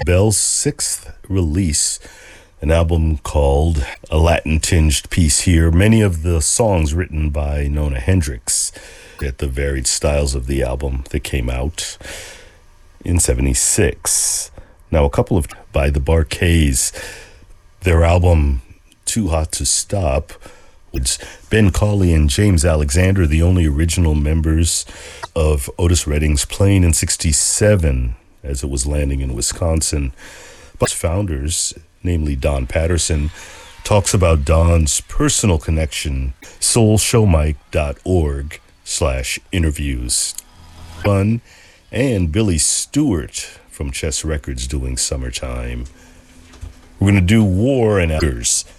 Bell's sixth release, an album called A Latin-Tinged Piece Here. Many of the songs written by Nona Hendryx at the varied styles of the album that came out in 76. Now, a couple of by the Bar-Kays, their album Too Hot to Stop. It's Ben Cauley and James Alexander, the only original members of Otis Redding's plane in 67 as it was landing in Wisconsin. But founders, namely Don Patterson, talks about Don's personal connection, soulshowmike.org/interviews. Fun, and Billy Stewart from Chess Records doing Summertime. We're going to do War and Others.